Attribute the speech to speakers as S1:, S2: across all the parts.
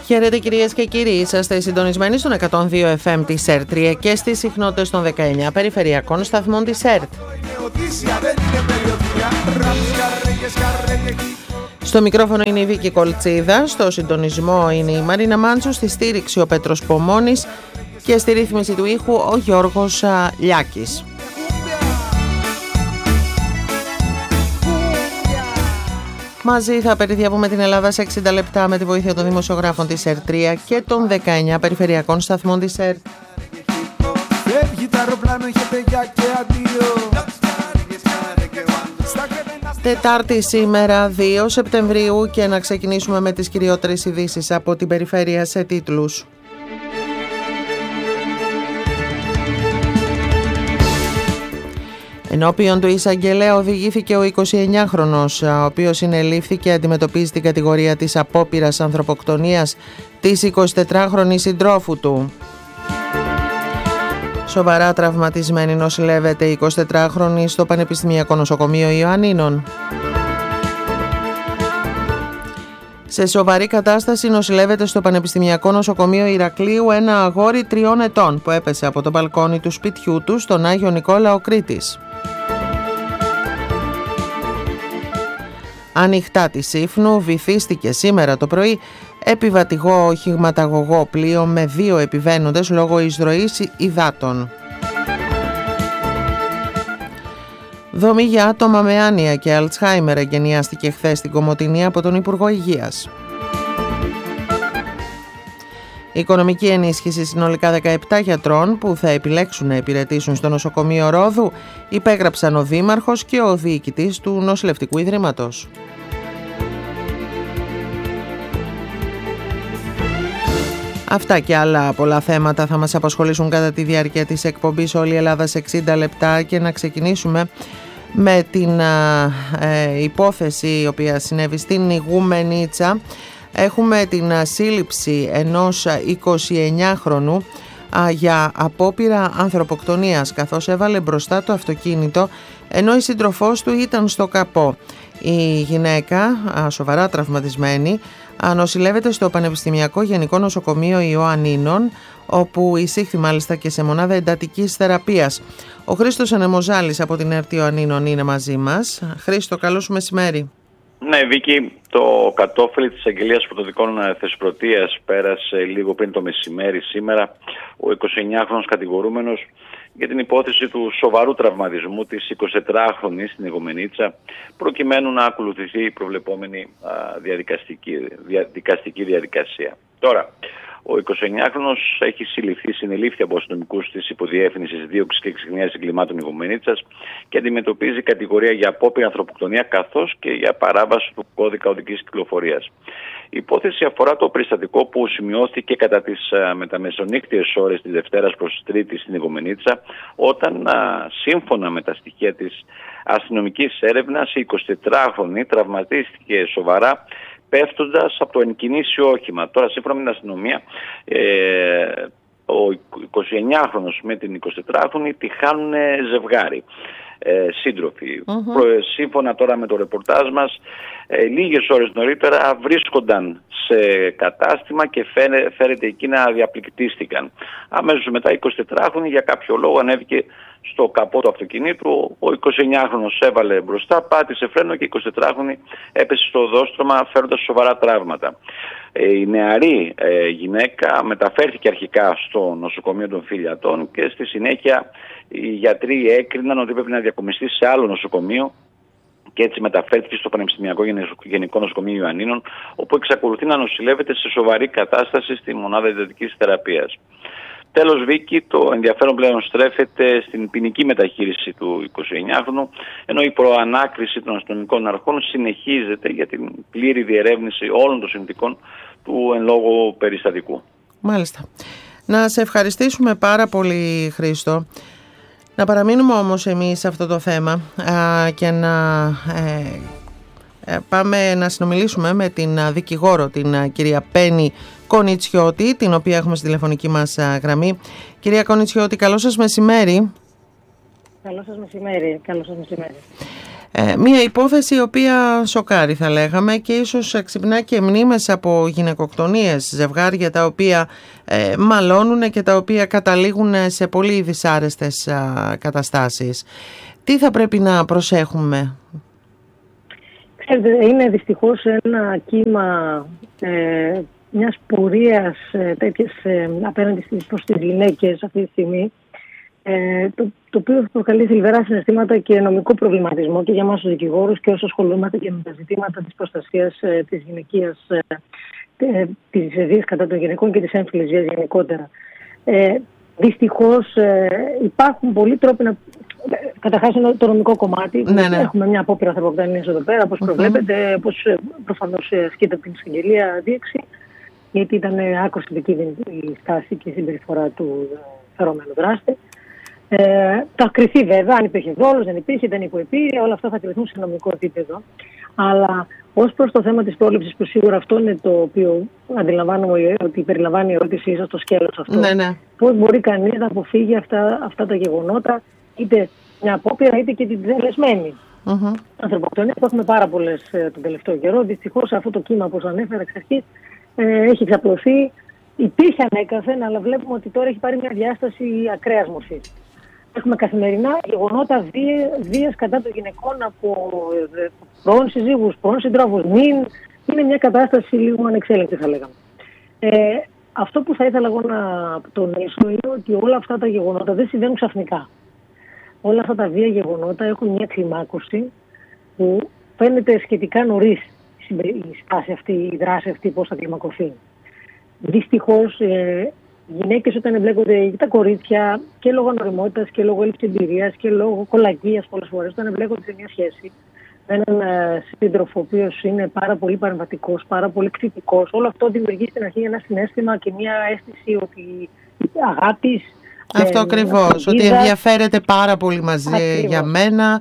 S1: Χαίρετε κυρίες και κύριοι, είσαστε συντονισμένοι στον 102 FM της ΕΡΤ και στις συχνότητες των 19 περιφερειακών σταθμών της ΕΡΤ. Στο μικρόφωνο είναι η Βίκη Κολτσίδα, στο συντονισμό είναι η Μαρίνα Μάντσου, στη στήριξη ο Πέτρος Πομώνης και στη ρύθμιση του ήχου ο Γιώργος Λιάκης. Μαζί θα περιδιαβούμε την Ελλάδα σε 60 λεπτά με τη βοήθεια των δημοσιογράφων της ΕΡΤ3 και των 19 περιφερειακών σταθμών της ΕΡΤ. Τετάρτη σήμερα, 2 Σεπτεμβρίου, και να ξεκινήσουμε με τις κυριότερες ειδήσεις από την περιφέρεια σε τίτλους. Ενώπιον του εισαγγελέα οδηγήθηκε ο 29χρονος, ο οποίος συνελήφθη και αντιμετωπίζει την κατηγορία της απόπειρας ανθρωποκτονίας της 24χρονης συντρόφου του. Σοβαρά τραυματισμένη νοσηλεύεται η 24χρονη στο Πανεπιστημιακό Νοσοκομείο Ιωαννίνων. Σε σοβαρή κατάσταση νοσηλεύεται στο Πανεπιστημιακό Νοσοκομείο Ηρακλείου ένα αγόρι 3 ετών που έπεσε από το μπαλκόνι του σπιτιού του στον Άγιο Νικόλαο Κρήτης. Ανοιχτά της Σύφνου βυθίστηκε σήμερα το πρωί επιβατηγό οχηματαγωγό πλοίο με 2 επιβαίνοντες λόγω εισρωής υδάτων. Δομή για άτομα με άνοια και Αλτσχάιμερ εγκαινιάστηκε χθες στην Κομοτηνή από τον Υπουργό Υγείας. Οικονομική ενίσχυση συνολικά 17 γιατρών που θα επιλέξουν να υπηρετήσουν στο νοσοκομείο Ρόδου υπέγραψαν ο Δήμαρχος και ο διοικητής του Νοσηλευτικού Ιδρύματος. Αυτά και άλλα πολλά θέματα θα μας απασχολήσουν κατά τη διάρκεια της εκπομπής Όλη η Ελλάδα σε 60 λεπτά και να ξεκινήσουμε με την υπόθεση η οποία συνέβη στην Ιγουμενίτσα. Έχουμε την σύλληψη ενός 29χρονου για απόπειρα ανθρωποκτονίας, καθώς έβαλε μπροστά το αυτοκίνητο ενώ η σύντροφός του ήταν στο καπό. Η γυναίκα, σοβαρά τραυματισμένη, νοσηλεύεται στο Πανεπιστημιακό Γενικό Νοσοκομείο Ιωαννίνων, όπου εισήχθη μάλιστα και σε μονάδα εντατικής θεραπείας. Ο Χρήστος Ανεμοζάλης από την ΕΡΤ Ιωαννίνων είναι μαζί μας. Χρήστο, καλό σου μεσημέρι.
S2: Ναι, Βίκη, το κατόφλι της Αγγελίας Πρωτοδικών Θεσπρωτείας πέρασε λίγο πριν το μεσημέρι σήμερα ο 29χρονος κατηγορούμενος για την υπόθεση του σοβαρού τραυματισμού της 24χρονης στην Ιγουμενίτσα, προκειμένου να ακολουθηθεί η προβλεπόμενη δικαστική διαδικασία. Τώρα, ο 29χρονος έχει συνελήφθη από αστυνομικούς της Υποδιεύθυνσης Δίωξης και Εξυγνίας Εγκλημάτων Ιγουμενίτσας και αντιμετωπίζει κατηγορία για απόπειρα ανθρωποκτονία καθώς και για παράβαση του κώδικα οδικής κυκλοφορίας. Η υπόθεση αφορά το περιστατικό που σημειώθηκε κατά τις μεταμεσονύκτιες ώρες της Δευτέρας προς Τρίτη στην Ιγουμενίτσα, όταν σύμφωνα με τα στοιχεία της αστυνομικής έρευνας η 24χρονη τραυματίστηκε σοβαρά πέφτοντας από το εγκινήσιο όχημα. Τώρα, σύμφωνα με την αστυνομία, ο 29χρονος με την 24χρονη τη χάνουν ζευγάρι, σύντροφοι. Σύμφωνα τώρα με το ρεπορτάζ μας, λίγες ώρες νωρίτερα βρίσκονταν σε κατάστημα και φέρεται εκεί να διαπληκτίστηκαν. Αμέσως μετά η 24χρονη για κάποιο λόγο ανέβηκε στο καπό του αυτοκινήτου, ο 29χρονος έβαλε μπροστά, πάτησε φρένο και η 24χρονη έπεσε στο οδόστρωμα φέροντας σοβαρά τραύματα. Η νεαρή γυναίκα μεταφέρθηκε αρχικά στο νοσοκομείο των Φιλιατών και στη συνέχεια οι γιατροί έκριναν ότι πρέπει να διακομιστεί σε άλλο νοσοκομείο και έτσι μεταφέρθηκε στο Πανεπιστημιακό Γενικό Νοσοκομείο Ιωαννίνων, όπου εξακολουθεί να νοσηλεύεται σε σοβαρή κατάσταση στη μονάδα εντατικής θεραπείας. Τέλος, Βίκη, το ενδιαφέρον πλέον στρέφεται στην ποινική μεταχείριση του 29χρονου, ενώ η προανάκριση των αστυνομικών αρχών συνεχίζεται για την πλήρη διερεύνηση όλων των συνθηκών του εν λόγω περιστατικού.
S1: Μάλιστα. Να σε ευχαριστήσουμε πάρα πολύ, Χρήστο. Να παραμείνουμε όμως εμείς σε αυτό το θέμα και να πάμε να συνομιλήσουμε με την δικηγόρο, την κυρία Πέννη Κονιτσιώτη, την οποία έχουμε στη τηλεφωνική μας γραμμή. Κυρία Κονιτσιώτη, καλό σας μεσημέρι.
S3: Καλό σας μεσημέρι.
S1: Μία υπόθεση η οποία σοκάρει, θα λέγαμε, και ίσως ξυπνά και μνήμες από γυναικοκτονίες, ζευγάρια τα οποία μαλώνουν και τα οποία καταλήγουν σε πολύ δυσάρεστες καταστάσεις. Τι θα πρέπει να προσέχουμε?
S3: Ξέρετε, είναι δυστυχώς ένα κύμα μιας πορείας τέτοιες απέναντι προς τις γυναίκες αυτή τη στιγμή, το οποίο προκαλεί θλιβερά συναισθήματα και νομικό προβληματισμό και για εμάς τους δικηγόρους και όσοι ασχολούμαστε και με τα ζητήματα της προστασίας της γυναικείας, της βίας κατά των γυναικών και της έμφυλης βίας γενικότερα. Δυστυχώς υπάρχουν πολλοί τρόποι να... Καταρχάς είναι το νομικό κομμάτι. Ναι. Έχουμε μια απόπειρα ανθρωποκτονίας εδώ πέρα, όπως προβλέπετε, όπως προφανώς ασκείται από την εισαγγελία δίωξη, γιατί ήταν άκρως επικίνδυνη η στάση και η συμπεριφορά του φερόμενου δράστη. Θα κριθεί βέβαια αν υπήρχε δόλος, δεν υπήρχε, ήταν υποεπίρρεια, όλα αυτά θα κριθούν σε νομικό επίπεδο. Αλλά ως προς το θέμα της πρόληψης, που σίγουρα αυτό είναι το οποίο αντιλαμβάνομαι ότι περιλαμβάνει η ερώτησή σας, το σκέλος αυτό. Ναι. Πώς μπορεί κανείς να αποφύγει αυτά τα γεγονότα, είτε μια απόπειρα είτε και την τελεσμένη ανθρωποκτονία, που έχουμε πάρα πολλές τον τελευταίο καιρό. Δυστυχώς αυτό το κύμα, όπως ανέφερα εξ αρχής, έχει εξαπλωθεί. Υπήρχε ανέκαθεν, αλλά βλέπουμε ότι τώρα έχει πάρει μια διάσταση ακραίας μορφής. Έχουμε καθημερινά γεγονότα βίας κατά των γυναικών από πρώην συζύγους, πρώην συντρόφους. Είναι μια κατάσταση λίγο ανεξέλεγκτη, θα λέγαμε. Αυτό που θα ήθελα εγώ να τονίσω είναι ότι όλα αυτά τα γεγονότα δεν συμβαίνουν ξαφνικά. Όλα αυτά τα βία γεγονότα έχουν μια κλιμάκωση που φαίνεται σχετικά νωρίς η στάση αυτή, η δράση αυτή, πώς θα κλιμακωθεί. Δυστυχώς, γυναίκες όταν εμπλέκονται, τα κορίτσια, και λόγω ανοριμότητας και λόγω έλλειψης εμπειρίας και λόγω κολακίας πολλές φορές, όταν εμπλέκονται σε μια σχέση με έναν σύντροφο ο οποίος είναι πάρα πολύ παρεμβατικός, πάρα πολύ κτητικός, όλο αυτό δημιουργεί στην αρχή ένα συναίσθημα και μια αίσθηση ότι αγάπης.
S1: Αυτό ακριβώς, ότι ενδιαφέρεται πάρα πολύ μαζί για μένα.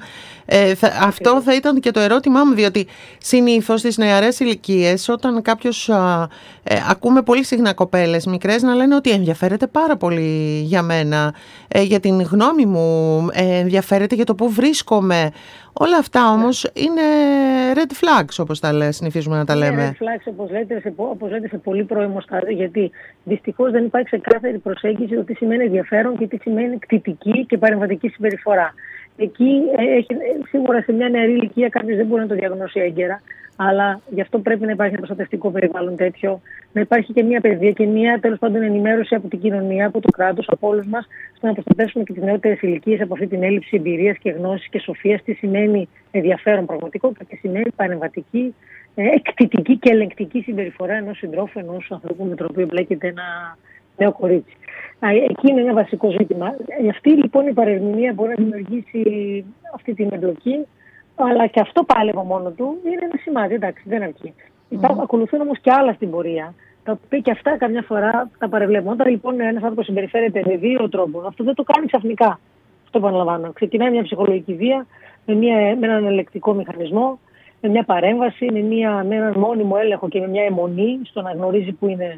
S1: Αυτό θα ήταν και το ερώτημά μου, διότι συνήθως στις νεαρές ηλικίες, όταν κάποιος ακούμε πολύ συχνά κοπέλες μικρές να λένε ότι ενδιαφέρεται πάρα πολύ για μένα, για την γνώμη μου, ενδιαφέρεται για το που βρίσκομαι. Όλα αυτά όμως είναι red flags, όπως συνηθίζουμε να τα λέμε.
S3: Είναι red flags, όπως λέτε, σε πολύ πρώιμο στάδιο, γιατί δυστυχώς δεν υπάρχει ξεκάθαρη προσέγγιση το τι σημαίνει ενδιαφέρον και τι σημαίνει κτητική και παρεμβατική συμπεριφορά. Εκεί σίγουρα σε μια νεαρή ηλικία κάποιος δεν μπορεί να το διαγνώσει έγκαιρα, αλλά γι' αυτό πρέπει να υπάρχει ένα προστατευτικό περιβάλλον τέτοιο, να υπάρχει και μια παιδεία και μια τέλος πάντων ενημέρωση από την κοινωνία, από το κράτος, από όλους μας, ώστε να προστατεύσουμε και τις νεότερες ηλικίες από αυτή την έλλειψη εμπειρίας και γνώσης και σοφίας, τι σημαίνει ενδιαφέρον πραγματικό και τι σημαίνει παρεμβατική, εκτιτική και ελεγκτική συμπεριφορά ενός συντρόφου, ενός ανθρώπου με τον οποίο μπλέκεται ένα νέο κορίτσι. Εκεί είναι ένα βασικό ζήτημα. Αυτή λοιπόν η παρερμηνία μπορεί να δημιουργήσει αυτή την εμπλοκή, αλλά και αυτό πάλι από μόνο του είναι ένα σημάδι, εντάξει, δεν αρκεί. Ακολουθούν όμως και άλλα στην πορεία, τα οποία και αυτά καμιά φορά τα παρεβλέπουμε. Όταν λοιπόν ένας άνθρωπος συμπεριφέρεται με δύο τρόπους, αυτό δεν το κάνει ξαφνικά. Αυτό επαναλαμβάνω. Ξεκινάει μια ψυχολογική βία με έναν ελεκτικό μηχανισμό, με μια παρέμβαση, με έναν μόνιμο έλεγχο και με μια αιμονή στο να γνωρίζει που είναι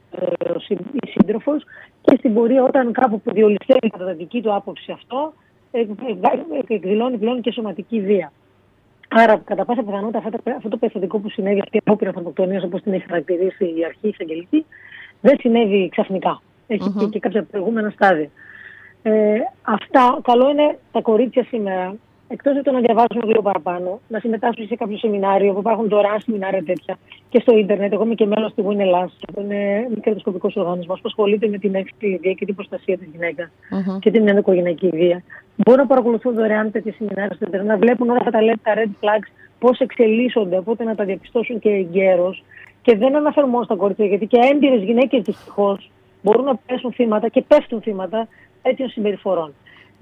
S3: η σύντροφος, και στην πορεία όταν κάπου που διολυσταίνει κατά τη δική του άποψη αυτό, εκδηλώνει πλέον και σωματική βία. Άρα, κατά πάσα πιθανότητα, αυτό το περιστατικό που συνέβη, αυτή η απόπειρα ανθρωποκτονίας, όπως την έχει χαρακτηρίσει η αρχή εισαγγελική, δεν συνέβη ξαφνικά. Έχει και κάποια προηγούμενα στάδια. Αυτά, καλό είναι τα κορίτσια σήμερα, εκτός από το να διαβάζουν λίγο παραπάνω, να συμμετάσχουν σε κάποιο σεμινάριο, που υπάρχουν δωρεάν σεμινάρια τέτοια και στο ίντερνετ. Εγώ είμαι και μέλος του Win Ελλάς, που είναι μη κερδοσκοπικός οργανισμός που ασχολείται με την έμφυλη βία και την προστασία της γυναίκας και την ενδοοικογενειακή βία. Μπορούν να παρακολουθούν δωρεάν τέτοια σεμινάρια στο ίντερνετ, να βλέπουν όλα αυτά τα red flags, πώς εξελίσσονται, οπότε να τα διαπιστώσουν και εγκαίρως. Και δεν αναφέρω μόνο στα κορίτσια, γιατί και έμπειρες γυναίκες δυστυχώς μπορούν να πέσουν θύματα και πέφτουν θύματα τέτοιων συμπεριφορών.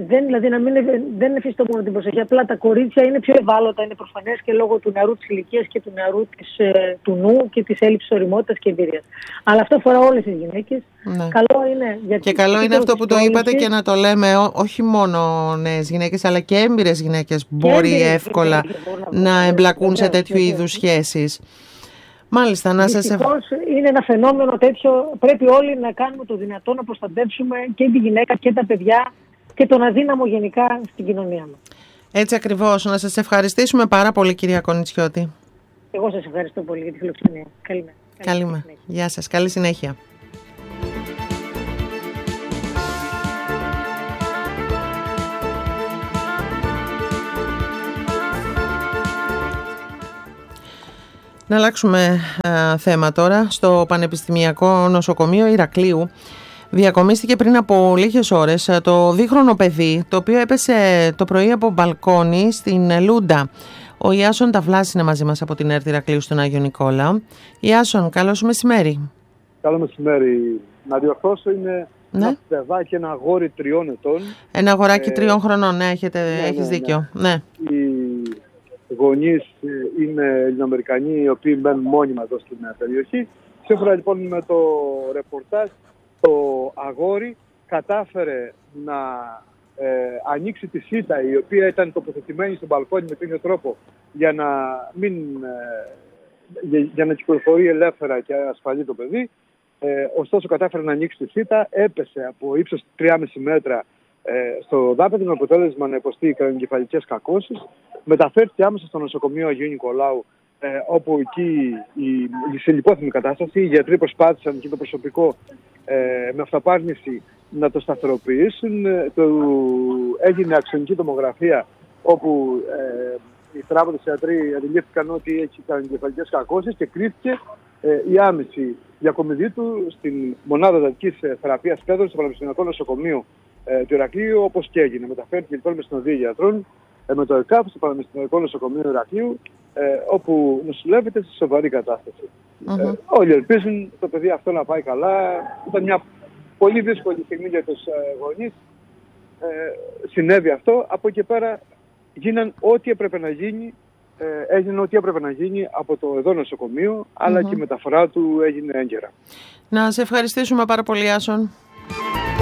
S3: Δεν εφιστώ μόνο την προσοχή. Απλά τα κορίτσια είναι πιο ευάλωτα, είναι προφανές και λόγω του νεαρού της ηλικίας και του νεαρού του νου και της έλλειψης ωριμότητας και εμπειρίας. Αλλά αυτό αφορά όλες τις γυναίκες. Ναι. Καλό είναι
S1: και καλό είναι αυτό που το είπατε και να το λέμε, όχι μόνο νέες γυναίκες, αλλά και έμπειρες γυναίκες μπορεί εύκολα να εμπλακούν σε τέτοιου είδους σχέσεις. Μάλιστα, να σας
S3: είναι ένα φαινόμενο τέτοιο. Πρέπει όλοι να κάνουμε το δυνατό να προστατεύσουμε και τη γυναίκα και τα παιδιά και τον αδύναμο γενικά στην κοινωνία μας.
S1: Έτσι ακριβώς. Να σας ευχαριστήσουμε πάρα πολύ, κυρία Κονιτσιώτη.
S3: Εγώ σας ευχαριστώ πολύ για τη φιλοξενία. Καλημέρα.
S1: Καλημέρα. Γεια σας. Καλή συνέχεια. Να αλλάξουμε θέμα τώρα. Στο Πανεπιστημιακό Νοσοκομείο Ηρακλείου διακομίστηκε πριν από λίγες ώρες το δίχρονο παιδί, το οποίο έπεσε το πρωί από μπαλκόνι στην Λούντα. Ο Ιάσον Ταυλάς είναι μαζί μας από την ΕΡΤ Ηρακλείου στον Άγιο Νικόλαο. Ιάσον, καλώς μεσημέρι.
S4: Καλό μεσημέρι. Να διορθώσω, είναι ένα παιδάκι, ένα αγόρι 3 ετών.
S1: Ένα αγοράκι 3 χρονών, ναι, έχεις δίκιο. Ναι.
S4: Οι γονείς είναι Ελληνοαμερικανοί, οι οποίοι μένουν μόνιμα εδώ στην περιοχή. Σύμφωνα λοιπόν με το ρεπορτάζ, το αγόρι κατάφερε να ανοίξει τη σίτα, η οποία ήταν τοποθετημένη στο μπαλκόνι με τον ίδιο τρόπο, για να κυκλοφορεί ελεύθερα και ασφαλή το παιδί. Ωστόσο κατάφερε να ανοίξει τη σίτα, έπεσε από ύψος 3,5 μέτρα στο δάπεδο, με αποτέλεσμα να υποστεί κρανιογκεφαλικές κακώσεις. Μεταφέρθηκε άμεσα στο νοσοκομείο Αγίου Νικολάου, όπου εκεί σε λιπόθυμη κατάσταση οι γιατροί προσπάθησαν και το προσωπικό με αυταπάρνηση να το σταθεροποιήσουν. Έγινε αξιονική τομογραφία, όπου οι θεράποντες γιατροί αντιλήφθηκαν ότι έχει κρανιογκεφαλικές κακώσεις και κρίθηκε η άμεση διακομιδή του στην μονάδα εντατικής θεραπείας παιδών στο Πανεπιστημιακό Νοσοκομείο του Ηρακλείου, όπως και έγινε. Μεταφέρθηκε λοιπόν με συνοδεία γιατρών με το ΕΚΑΒ στο Πανεπιστημιακό Νοσοκομείο Ηρακλείου, όπου νοσηλεύεται σε σοβαρή κατάσταση. Όλοι ελπίζουν το παιδί αυτό να πάει καλά. Ήταν μια πολύ δύσκολη στιγμή για τους γονείς. Συνέβη αυτό. Από εκεί πέρα έγιναν ό,τι έπρεπε να γίνει. Έγινε ό,τι έπρεπε να γίνει από το εδώ νοσοκομείο, αλλά και η μεταφορά του έγινε έγκαιρα.
S1: Να σε ευχαριστήσουμε πάρα πολύ, Άσον.